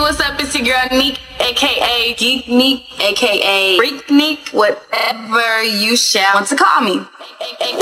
what's up? It's your girl Neek, aka Geek Neek, aka Freak Neek, whatever you shall want to call me.